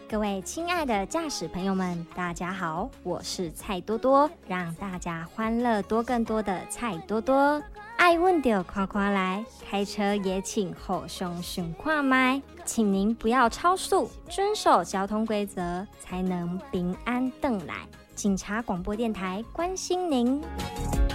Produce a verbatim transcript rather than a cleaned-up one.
各位亲爱的驾驶朋友们，大家好，我是蔡多多，让大家欢乐多更多的蔡多多。爱问就夸夸来，开车也请后胸寻跨麦，请您不要超速，遵守交通规则，才能平安回来。警察广播电台关心您。